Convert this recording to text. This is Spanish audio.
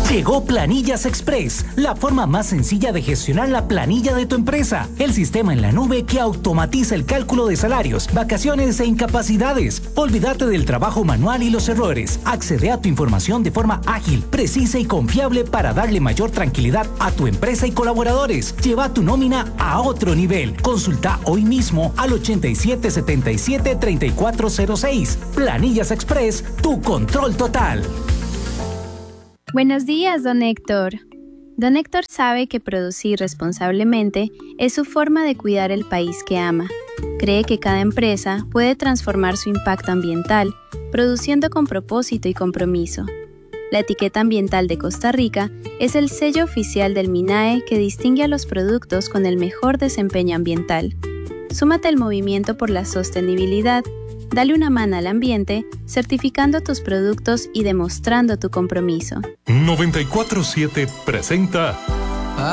Llegó Planillas Express, la forma más sencilla de gestionar la planilla de tu empresa. El sistema en la nube que automatiza el cálculo de salarios, vacaciones e incapacidades. Olvídate del trabajo manual y los errores. Accede a tu información de forma ágil, precisa y confiable para darle mayor tranquilidad a tu empresa y colaboradores. Lleva tu nómina a otro nivel. Consulta hoy mismo al 8777-3406. Planillas Express, tu control total. Buenos días, don Héctor. Don Héctor sabe que producir responsablemente es su forma de cuidar el país que ama. Cree que cada empresa puede transformar su impacto ambiental, produciendo con propósito y compromiso. La etiqueta ambiental de Costa Rica es el sello oficial del MINAE que distingue a los productos con el mejor desempeño ambiental. Súmate al movimiento por la sostenibilidad. Dale una mano al ambiente, certificando tus productos y demostrando tu compromiso. 94.7 presenta